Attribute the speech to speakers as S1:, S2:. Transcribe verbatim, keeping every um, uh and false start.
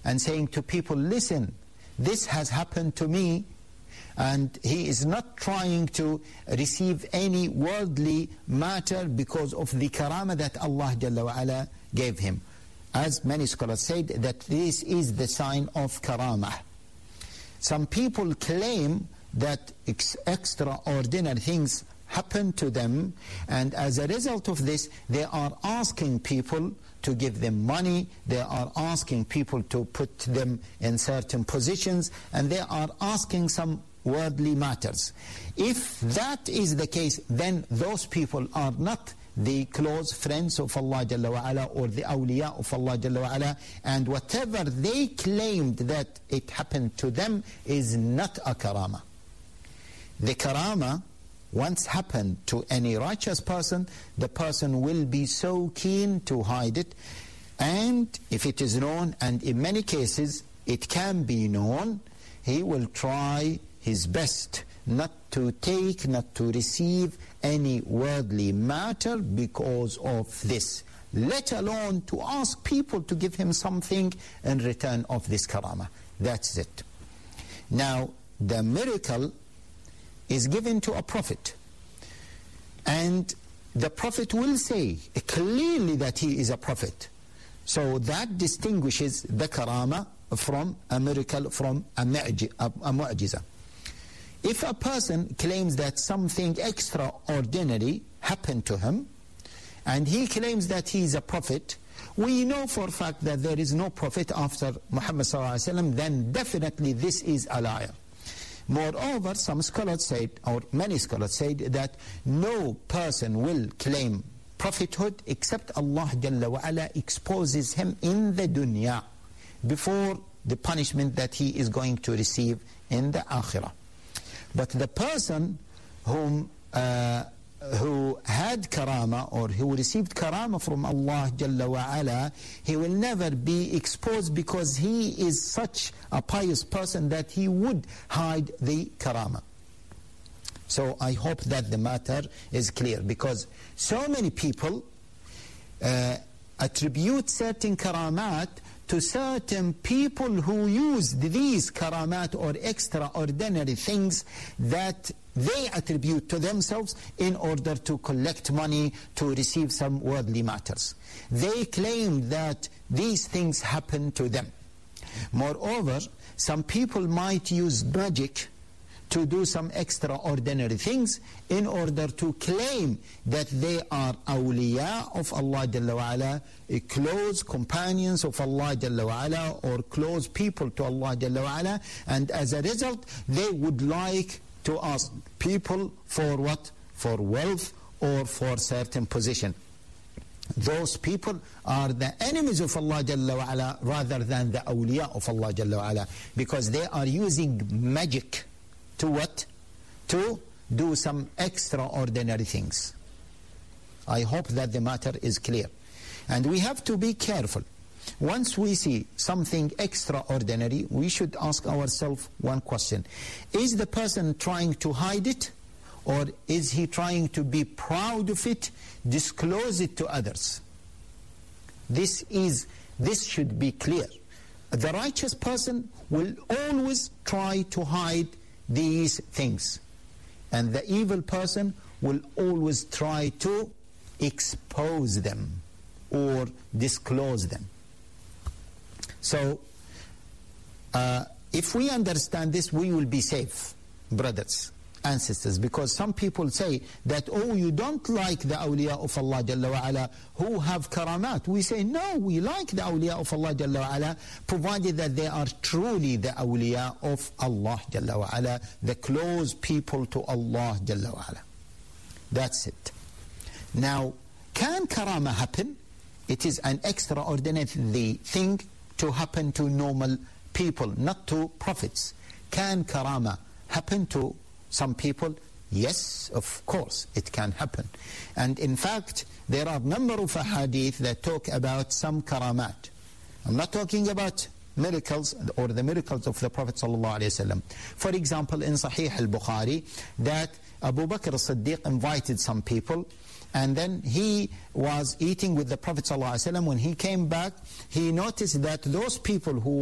S1: and saying to people, listen, this has happened to me, and he is not trying to receive any worldly matter because of the karama that Allah Jalla wa Ala gave him. As many scholars said, that this is the sign of karamah. Some people claim that ex extraordinary things happen to them, and as a result of this, they are asking people to give them money, they are asking people to put them in certain positions, and they are asking some worldly matters. If that is the case, then those people are not the close friends of Allah Jalla wa Ala or the awliya of Allah Jalla wa Ala, and whatever they claimed that it happened to them is not a karama. The karama, once happened to any righteous person, the person will be so keen to hide it, and if it is known, and in many cases it can be known, he will try his best not to take, not to receive any worldly matter because of this, let alone to ask people to give him something in return of this karama. That's it. Now, the miracle is given to a prophet, and the prophet will say clearly that he is a prophet. So that distinguishes the karama from a miracle, from a mu'jiza. If a person claims that something extraordinary happened to him, and he claims that he is a prophet, we know for a fact that there is no prophet after Muhammad sallallahu alaihi wasallam, then definitely this is a liar. Moreover, some scholars said, or many scholars said, that no person will claim prophethood except Allah Jalla wa Ala exposes him in the dunya before the punishment that he is going to receive in the akhirah. But the person whom uh, who had karama, or who received karama from Allah Jalla wa Ala, he will never be exposed because he is such a pious person that he would hide the karama. So I hope that the matter is clear, because so many people uh, attribute certain karamat to certain people who use these karamat or extraordinary things that they attribute to themselves in order to collect money, to receive some worldly matters. They claim that these things happen to them. Moreover, some people might use magic to do some extraordinary things in order to claim that they are awliya of Allah Jalla wa Ala, close companions of Allah Jalla wa Ala, or close people to Allah Jalla wa Ala, and as a result they would like to ask people for what? For wealth or for certain position. Those people are the enemies of Allah Jalla wa Ala rather than the awliya of Allah Jalla wa Ala, because they are using magic to what? To do some extraordinary things. I hope that the matter is clear. And we have to be careful. Once we see something extraordinary, we should ask ourselves one question. Is the person trying to hide it? Or is he trying to be proud of it, disclose it to others? This is, this should be clear. The righteous person will always try to hide these things, and the evil person will always try to expose them or disclose them. So uh, if we understand this, we will be safe, brothers and sisters, because some people say that, oh, you don't like the awliya of Allah Jalla wa Ala who have karamat. We say, no, we like the awliya of Allah Jalla wa Ala, provided that they are truly the awliya of Allah Jalla wa Ala, the close people to Allah Jalla wa Ala. That's it. Now, can karama happen? It is an extraordinary thing to happen to normal people, not to prophets. Can karama happen to some people? Yes, of course, it can happen. And in fact, there are a number of hadith that talk about some karamat. I'm not talking about miracles or the miracles of the Prophet ﷺ. For example, in Sahih al-Bukhari, that Abu Bakr as-Siddiq invited some people, and then he was eating with the Prophet ﷺ. When he came back, he noticed that those people who